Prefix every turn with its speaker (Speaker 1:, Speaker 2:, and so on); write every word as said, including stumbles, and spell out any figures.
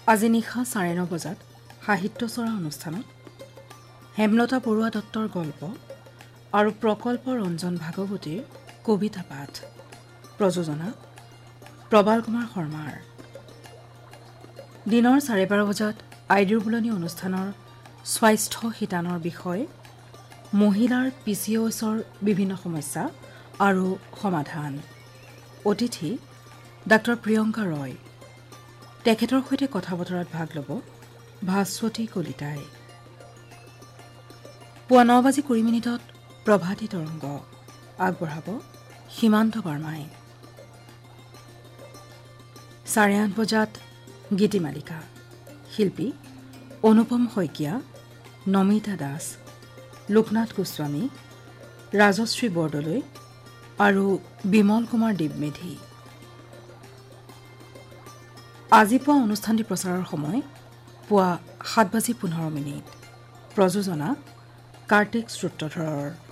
Speaker 1: আজি নিশা চাৰে ন বজাত সাহিত্যচৰা অনুষ্ঠানত হেমলতা বৰুৱা দত্তৰ গল্প আৰু প্ৰকল্প ৰঞ্জন ভাগৱতীৰ কবিতা পাঠ। প্ৰযোজনা প্ৰবাল কুমাৰ শৰ্মাৰ। দিনৰ চাৰে বাৰ বজাত আইডিৰ বোলনী অনুষ্ঠানৰ স্বাস্থ্য শিতানৰ বিষয়, মহিলাৰ পি চি অ' এছৰ বিভিন্ন সমস্যা আৰু সমাধান। অতিথি ডাঃ প্ৰিয়ংকা ৰয়। তেখেতৰ সৈতে কথা বতৰাত ভাগ ল'ব ভাস্বতী কলিতাই। পুৱা ন বাজি কুৰি মিনিটত প্ৰভাতী তৰংগ আগবঢ়াব সীমান্ত বাৰ্মাই। চাৰে আঠ বজাত গীতিমালিকা, শিল্পী অনুপম শইকীয়া, নমিতা দাস, লোকনাথ গোস্বামী, ৰাজশ্ৰী বৰদলৈ আৰু বিমল কুমাৰ দেৱমেধি। আজি পুৱা অনুষ্ঠানটি প্ৰচাৰৰ সময় পুৱা সাত বাজি পোন্ধৰ মিনিট। প্ৰযোজনা কাৰ্তিক সূত্ৰধৰৰ।